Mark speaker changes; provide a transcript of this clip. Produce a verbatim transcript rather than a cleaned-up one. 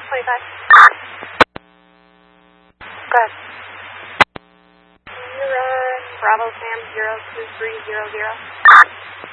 Speaker 1: twenty-five. Go ahead. You run Bravo Sam zero two three zero zero.